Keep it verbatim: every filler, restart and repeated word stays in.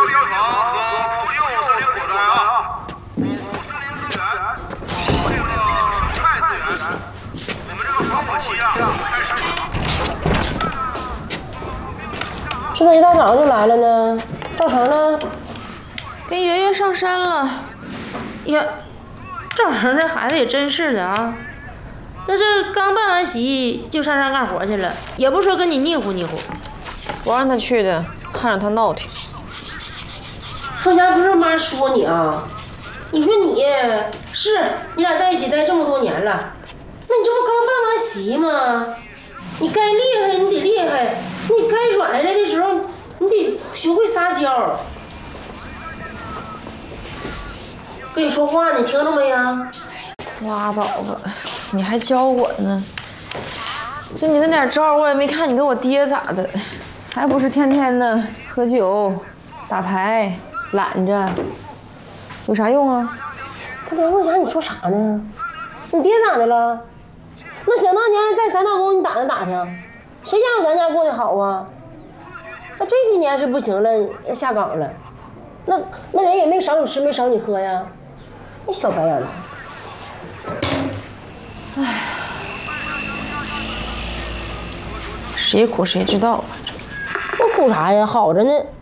要求和朋友森林火灾啊，保护森林资源，保这个生态资源。我们这个防火期啊开始了。 这咋一大早就来了呢？赵成呢？ 跟爷爷上山了。 呀，赵成这孩子也真是的啊！那这刚办完席就上山干活去了，也不说跟你腻乎腻乎。 我让他去的，看着他闹挺。 凤霞不是妈说你啊，你说你是你俩在一起待这么多年了，那你这不刚办完席吗？你该厉害你得厉害，你该软下来的时候你得学会撒娇。跟你说话，你听着没呀？ 拉倒吧，你还教我呢。就你那点招我也没看你跟我爹咋的，还不是天天的喝酒、打牌、懒着，有啥用啊？ 他梁凤霞，你说啥呢？你爹咋的了？那想当年在三道沟你打听打听，谁家有咱家过得好啊？那这几年是不行了，下岗了，那那人也没少你吃，没少你喝呀。那小白眼狼， 唉，谁苦谁知道啊？ 我苦啥呀？好着呢。